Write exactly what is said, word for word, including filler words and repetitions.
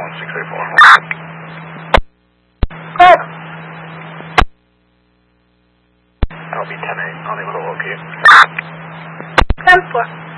one six eight four. Good. I'll be ten eight, unable to locate. ten four.